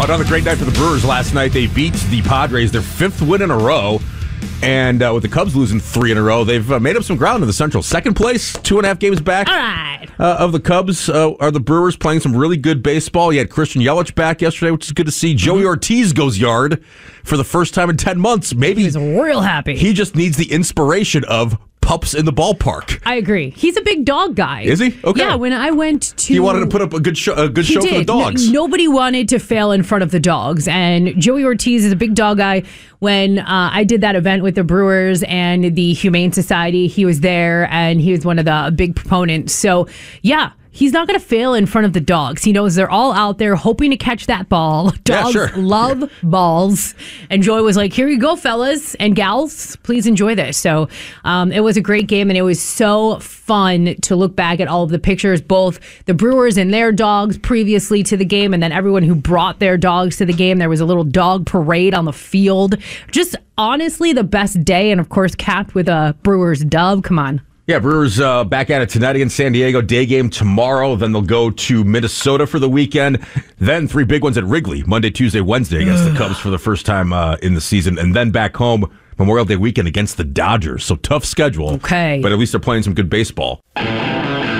Another great night for the Brewers last night. They beat the Padres, their fifth win in a row. And with the Cubs losing 3 in a row, they've made up some ground in the Central. Second place, 2.5 games back. All right. Of the Cubs are the Brewers playing some really good baseball. You had Christian Yelich back yesterday, which is good to see. Joey Ortiz goes yard for the first time in 10 months. Maybe He's real happy. he just needs the inspiration of pups in the ballpark. I agree. He's a big dog guy. Is he? Okay. Yeah, when I went to... He wanted to put up a good show for the did. dogs. Nobody wanted to fail in front of the dogs. And Joey Ortiz is a big dog guy. When I did that event with the Brewers and the Humane Society, he was there and he was one of the big proponents. So, yeah. He's not going to fail in front of the dogs. He knows they're all out there hoping to catch that ball. Dogs love balls. And Joy was like, here you go, fellas and gals. Please enjoy this. So it was a great game, and it was so fun to look back at all of the pictures, both the Brewers and their dogs previously to the game, and then everyone who brought their dogs to the game. There was a little dog parade on the field. Just honestly the best day, and of course capped with a Brewers dub. Come on. Yeah, Brewers back at it tonight against San Diego. Day game tomorrow. Then they'll go to Minnesota for the weekend. Then 3 big ones at Wrigley, Monday, Tuesday, Wednesday against the Cubs for the first time in the season. And then back home, Memorial Day weekend against the Dodgers. So tough schedule. Okay. But at least they're playing some good baseball.